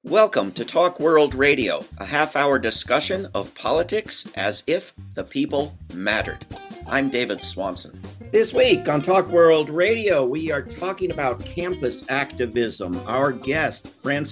Welcome to Talk World Radio, a half-hour discussion of politics as if the people mattered. I'm David Swanson. This week on Talk World Radio, we are talking about campus activism. Our guest, Francis